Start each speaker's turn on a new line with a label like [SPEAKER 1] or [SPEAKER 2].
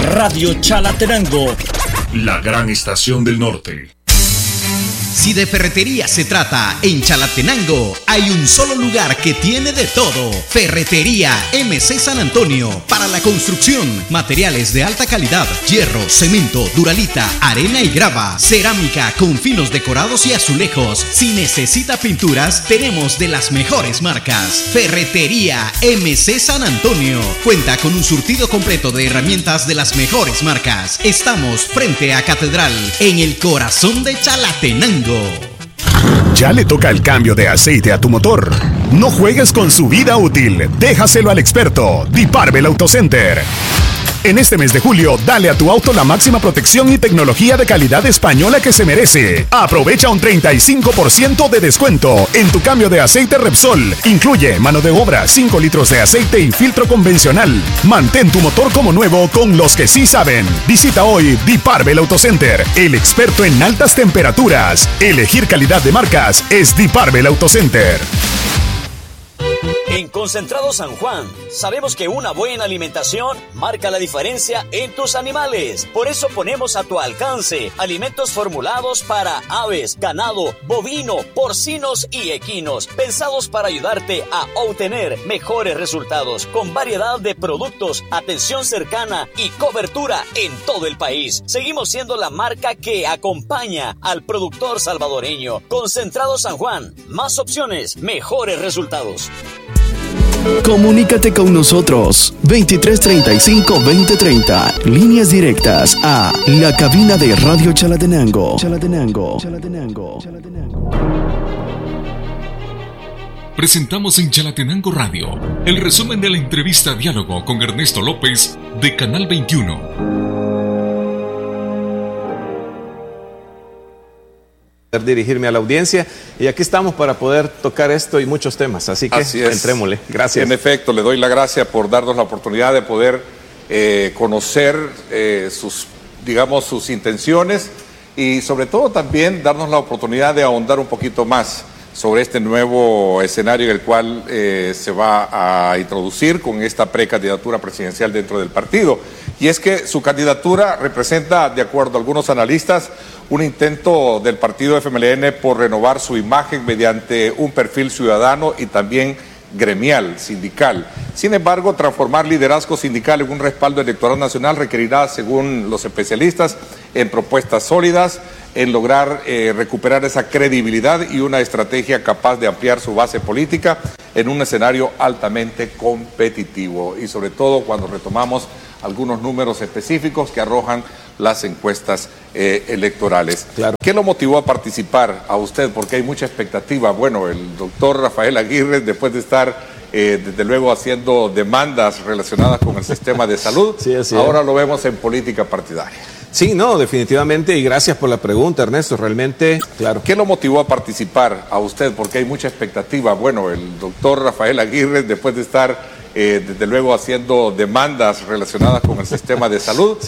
[SPEAKER 1] Radio Chalatenango,
[SPEAKER 2] la gran estación del norte.
[SPEAKER 3] Si de ferretería se trata, en Chalatenango hay un solo lugar que tiene de todo. Ferretería MC San Antonio. Para la construcción, materiales de alta calidad, hierro, cemento, duralita, arena y grava, cerámica con finos decorados y azulejos. Si necesita pinturas, tenemos de las mejores marcas. Ferretería MC San Antonio. Cuenta con un surtido completo de herramientas de las mejores marcas. Estamos frente a Catedral, en el corazón de Chalatenango.
[SPEAKER 4] ¿Ya le toca el cambio de aceite a tu motor? No juegues con su vida útil. Déjaselo al experto, Diparbel Auto Center. En este mes de julio, dale a tu auto la máxima protección y tecnología de calidad española que se merece. Aprovecha un 35% de descuento en tu cambio de aceite Repsol. Incluye mano de obra, 5 litros de aceite y filtro convencional. Mantén tu motor como nuevo con los que sí saben. Visita hoy Diparbel Auto Center, el experto en altas temperaturas. Elegir calidad de marcas es Diparbel Auto Center.
[SPEAKER 1] En Concentrado San Juan, sabemos que una buena alimentación marca la diferencia en tus animales. Por eso ponemos a tu alcance alimentos formulados para aves, ganado, bovino, porcinos y equinos, pensados para ayudarte a obtener mejores resultados, con variedad de productos, atención cercana y cobertura en todo el país. Seguimos siendo la marca que acompaña al productor salvadoreño. Concentrado San Juan, más opciones, mejores resultados.
[SPEAKER 5] Comunícate con nosotros 2335-2030, líneas directas a la cabina de Radio Chalatenango.
[SPEAKER 2] Presentamos en Chalatenango Radio el resumen de la entrevista Diálogo con Ernesto López de Canal 21.
[SPEAKER 6] Dirigirme a la audiencia y aquí estamos para poder tocar esto y muchos temas, así que entrémosle. Gracias.
[SPEAKER 7] En efecto, le doy la gracia por darnos la oportunidad de poder conocer sus intenciones y sobre todo también darnos la oportunidad de ahondar un poquito más sobre este nuevo escenario en el cual se va a introducir con esta precandidatura presidencial dentro del partido. Y es que su candidatura representa, de acuerdo a algunos analistas, un intento del partido FMLN por renovar su imagen mediante un perfil ciudadano y también gremial, sindical. Sin embargo, transformar liderazgo sindical en un respaldo electoral nacional requerirá, según los especialistas, en propuestas sólidas, en lograr recuperar esa credibilidad y una estrategia capaz de ampliar su base política en un escenario altamente competitivo y sobre todo cuando retomamos algunos números específicos que arrojan las encuestas electorales. Claro. ¿Qué lo motivó a participar a usted? Porque hay mucha expectativa. Bueno, el doctor Rafael Aguirre, después de estar desde luego haciendo demandas relacionadas con el sistema de salud, ahora lo vemos en política partidaria.
[SPEAKER 6] Sí, no, definitivamente, y gracias por la pregunta, Ernesto, realmente, claro.
[SPEAKER 7] ¿Qué lo motivó a participar a usted? Porque hay mucha expectativa. Bueno, el doctor Rafael Aguirre, después de estar desde luego haciendo demandas relacionadas con el sistema de salud,